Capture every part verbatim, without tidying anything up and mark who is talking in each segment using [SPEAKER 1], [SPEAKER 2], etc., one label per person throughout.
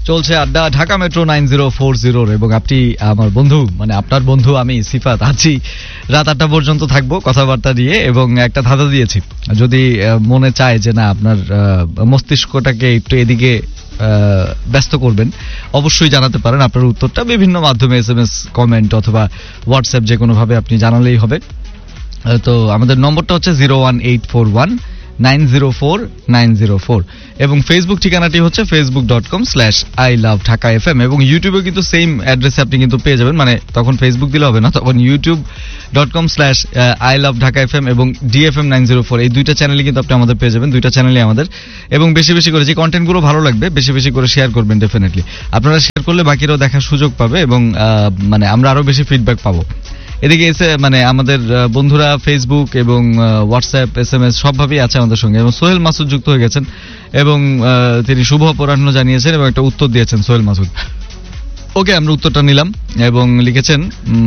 [SPEAKER 1] চলছে আড্ডা Dhaka metro nine zero four জিরোর এবং আপনি আমার বন্ধু মানে আপনার বন্ধু আমি সিফাত আছি রাত আটটা পর্যন্ত থাকবো কথাবার্তা দিয়ে এবং একটা ধাঁধা দিয়েছি যদি মনে চায় যে না আপনার মস্তিষ্কটাকে একটু এদিকে ব্যস্ত করবেন অবশ্যই জানাতে পারেন আপনার উত্তরটা বিভিন্ন মাধ্যমে এস এম এস কমেন্ট অথবা হোয়াটসঅ্যাপ যে কোনোভাবে আপনি জানালেই হবে। তো আমাদের নম্বরটা হচ্ছে zero one eight four one nine zero four nine zero four এবং ফেসবুক ঠিকানাটি হচ্ছে Facebook dot com slash I love Dhaka F M এবং ইউটিউবে কিন্তু সেম অ্যাড্রেসে আপনি কিন্তু পেয়ে যাবেন, মানে তখন ফেসবুক দিলে হবে না, তখন YouTube dot com slash I love Dhaka F M এবং ডিএফএম নাইন জিরো ফোর এই দুইটা চ্যানেলে কিন্তু আপনি আমাদের পেয়ে যাবেন, দুইটা চ্যানেলে আমাদের। এবং বেশি বেশি করে যে কন্টেন্টগুলো ভালো লাগবে বেশি বেশি করে শেয়ার করবেন, ডেফিনেটলি আপনারা শেয়ার করলে বাকিরাও দেখার সুযোগ পাবে এবং মানে আমরা আরো বেশি ফিডব্যাক পাবো। এদিকে এসে মানে আমাদের বন্ধুরা ফেসবুক এবং হোয়াটসঅ্যাপ এস এম এস সবভাবেই আছে আমাদের সঙ্গে এবং সোহেল মাসুদ যুক্ত হয়ে গেছেন এবং তিনি শুভ অপরাহ্ন জানিয়েছেন এবং একটা উত্তর দিয়েছেন সোহেল মাসুদ। ওকে, আমরা উত্তরটা নিলাম এবং লিখেছেন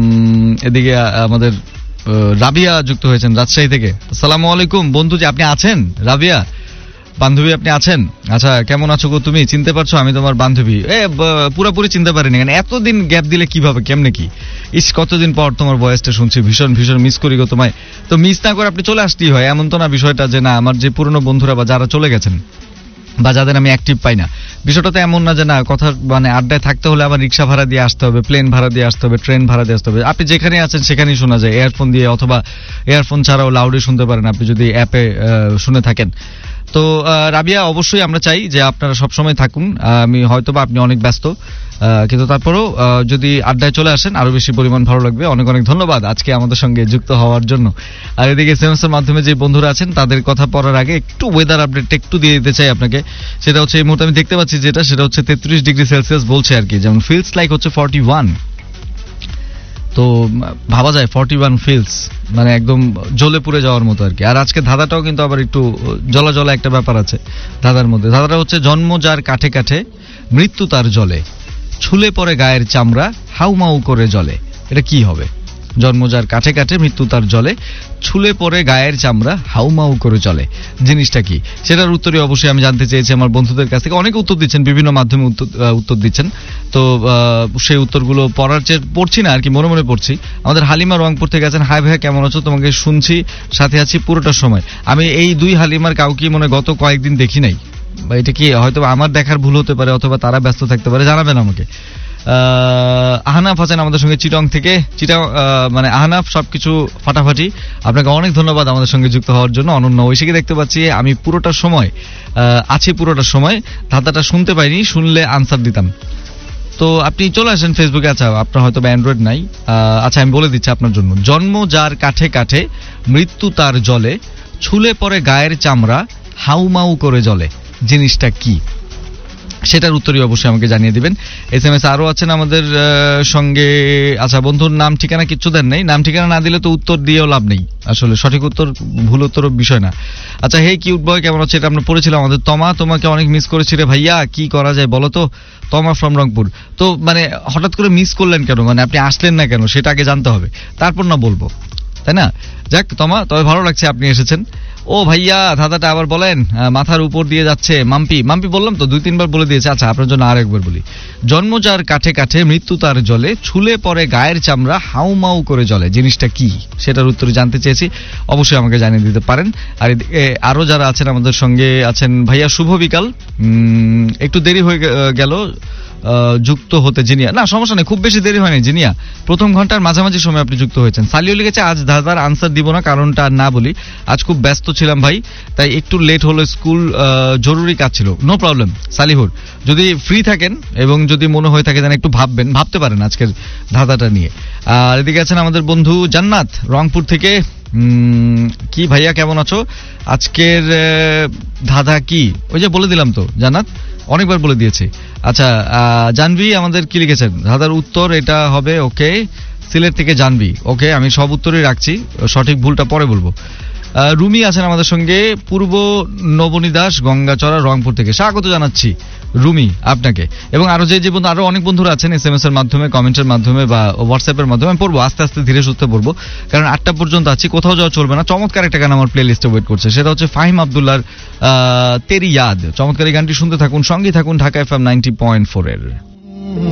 [SPEAKER 1] এদিকে আমাদের রাবিয়া যুক্ত হয়েছেন রাজশাহী থেকে। আসসালামু আলাইকুম বন্ধু, যে আপনি আছেন রাবিয়া বান্ধবী, আপনি আছেন? আচ্ছা, কেমন আছো গো তুমি? চিনতে পারছো আমি তোমার বান্ধবী? এ পুরোপুরি চিনতে পারিনি, কেন এতদিন গ্যাপ দিলে কিভাবে, কেমনে কি? ইস, কতদিন পর তোমার ভয়েসটা শুনছি, ভীষণ ভীষণ মিস করি গো তোমায়। তো মিস না করে আপনি চলে আসতেই হয়, এমন তো না বিষয়টা যে না আমার যে পুরনো বন্ধুরা বা যারা চলে গেছেন বা যাদের আমি অ্যাক্টিভ পাই না, বিষয়টা তো এমন না যে না কথা মানে আড্ডায় থাকতে হলে আবার রিক্সা ভাড়া দিয়ে আসতে হবে, প্লেন ভাড়া দিয়ে আসতে হবে, ট্রেন ভাড়া দিয়ে আসতে হবে। আপনি যেখানে আছেন সেখানেই শোনা যায় ইয়ারফোন দিয়ে অথবা ইয়ারফোন ছাড়াও লাউডে শুনতে পারেন আপনি যদি অ্যাপে শুনে থাকেন। তো রাবিয়া, অবশ্যই আমরা চাই যে আপনারা সবসময় থাকুন, আমি হয়তোবা আপনি অনেক ব্যস্ত কিন্তু তারপরেও যদি আড্ডায় চলে আসেন আরো বেশি পরিমাণ ভালো লাগবে। অনেক অনেক ধন্যবাদ আজকে আমাদের সঙ্গে যুক্ত হওয়ার জন্য। আর এদিকে এসএমএস এর মাধ্যমে যে বন্ধুরা আছেন তাদের কথা পড়ার আগে একটু ওয়েদার আপডেট একটু দিয়ে দিতে চাই আপনাকে। সেটা হচ্ছে এই মুহূর্তে আমি দেখতে পাচ্ছি যেটা সেটা হচ্ছে তেত্রিশ ডিগ্রি সেলসিয়াস বলছে আর কি, যেমন ফিলস লাইক হচ্ছে ফর্টি ওয়ান। তো ভাবা যায় ফর্টি ওয়ান ফিলস মানে একদম জ্বলে পুড়ে যাওয়ার মতো আর কি। আর আজকে ধাঁধাটাও কিন্তু আবার একটু জলা জলা একটা ব্যাপার আছে ধাঁধার মধ্যে। ধাঁধাটা হচ্ছে জন্ম যার কাঠে কাঠে মৃত্যু তার জলে, ছুলে পরে গায়ের চামড়া হাউমাউ করে জ্বলে। এটা কি হবে? জন্ম যার কাঠে কাঠে মৃত্যু তার জলে, ছুলে পরে গায়ের চামড়া হাউমাউ করে চলে, জিনিসটা কি? সেটার উত্তরই অবশ্যই আমি জানতে চেয়েছি আমার বন্ধুদের কাছ থেকে। অনেকে উত্তর দিচ্ছেন, বিভিন্ন মাধ্যমে উত্তর দিচ্ছেন, তো সেই উত্তরগুলো পড়ার চেয়ে পড়ছি না আর কি, মনে মনে পড়ছি। আমাদের হালিমা রংপুর থেকে আছেন, হাই ভাইয়া কেমন আছো, তোমাকে শুনছি সাথে আছি পুরোটার সময়। আমি এই দুই হালিমার কাউকে মনে গত কয়েকদিন দেখি নাই, এটা কি হয়তো আমার দেখার ভুল হতে পারে অথবা তারা ব্যস্ত থাকতে পারে, জানাবেন আমাকে। আহনাফ আছেন আমাদের সঙ্গে চিটং থেকে, চিটাং মানে আহনাফ সবকিছু ফাটাফাটি, আপনাকে অনেক ধন্যবাদ আমাদের সঙ্গে যুক্ত হওয়ার জন্য। অনন্য ঐশীকে দেখতে পাচ্ছি, আমি পুরোটার সময় আছি, পুরোটার সময় ধাঁধাটা শুনতে পাইনি, শুনলে আনসার দিতাম। তো আপনি চলে আসেন ফেসবুকে। আচ্ছা, আপনার হয়তো অ্যান্ড্রয়েড নাই, আচ্ছা আমি বলে দিচ্ছি আপনার জন্য। জন্ম যার কাঠে কাঠে মৃত্যু তার জলে, ছুলে পরে গায়ের চামড়া হাউমাউ করে জ্বলে, জিনিসটা কি? সেটার উত্তরই অবশ্যই আমাকে জানিয়ে দিবেন। এস এম এস আরো আছেন আমাদের সঙ্গে। আচ্ছা, বন্ধুর নাম ঠিকানা কিচ্ছু দেন নেই, নাম ঠিকানা না দিলে তো উত্তর দিয়েও লাভ নেই, আসলে সঠিক উত্তর ভুল উত্তর বিষয় না। আচ্ছা, হে কিউট বয় কেমন আছে, এটা আমরা পড়েছিলাম। আমাদের তমা, তোমাকে অনেক মিস করেছি রে ভাইয়া, কি করা যায় বলো তো? তমা ফ্রম রংপুর। তো মানে হঠাৎ করে মিস করলেন কেন, মানে আপনি আসলেন না কেন সেটা আগে জানতে হবে, তারপর না বলবো, তাই না? যাক তমা, তবে ভালো লাগছে আপনি এসেছেন। ও ভাইয়া, ধাঁধাটা আবার বলেন। মাথার উপর দিয়ে যাচ্ছে মাম্পি, মাম্পি বললাম তো দুই তিনবার বলে দিয়েছে। আচ্ছা, আপনার জন্য আর একবার বলি। জন্ম যার কাঠে কাঠে মৃত্যু তার জলে, ছুলে পরে গায়ের চামড়া হাউমাউ করে জ্বলে, জিনিসটা কি? সেটার উত্তর জানতে চেয়েছি, অবশ্যই আমাকে জানিয়ে দিতে পারেন। আর আরো যারা আছেন আমাদের সঙ্গে আছেন, ভাইয়া শুভ বিকাল, একটু দেরি হয়ে গেল যুক্ত হতে জিনিয়া, না সমস্যা নেই, খুব বেশি দেরি হয়নি জিনিয়া, প্রথম ঘন্টার মাঝামাঝি সময় আপনি যুক্ত হয়েছেন। সালিও লিখেছে আজ ধাঁধার আনসার দিব না, কারণটা না বলি, আজ খুব ব্যস্ত ছিলাম ভাই, তাই একটু লেট হলো, স্কুল জরুরি কাজ ছিল। নো প্রবলেম সালিহুর, যদি ফ্রি থাকেন এবং যদি মনে হয়ে থাকে যেন একটু ভাববেন, ভাবতে পারেন আজকের ধাঁধাটা নিয়ে। আর এদিকে আছেন আমাদের বন্ধু জান্নাত রংপুর থেকে। কি ভাইয়া কেমন আছো, আজকের ধাঁধা কি? ওই যে বলে দিলাম তো জান্নাত, অনেকবার বলে দিয়েছি। আচ্ছা, জানবি আমাদের কি লিখেছেন, ধাঁধার উত্তর এটা হবে। ওকে, সিলেট থেকে জানবি। ওকে, আমি সব উত্তরই রাখছি, সঠিক ভুলটা পরে বলবো। আহ, রুমি আছেন আমাদের সঙ্গে, পূর্ব নবনী দাস গঙ্গাচড়া রংপুর থেকে, স্বাগত জানাচ্ছি রুমি আপনাকে। এবং আরো যে যে বন্ধু, আরো অনেক বন্ধুরা আছেন এস এম এস এর মাধ্যমে, কমেন্টের মাধ্যমে বা হোয়াটসঅ্যাপের মাধ্যমে। আমি পড়বো আস্তে আস্তে ধীরে সুস্থে পড়বো, কারণ আটটা পর্যন্ত আছি, কোথাও যাওয়া চলবে না। চমৎকার একটা গান আমার প্লে লিস্টে ওয়েট করছে, সেটা হচ্ছে ফাহিম আব্দুল্লাহর আহ তেরি ইয়াদ। চমৎকার এই গানটি শুনতে থাকুন, সঙ্গী থাকুন Dhaka F M ninety point four এর।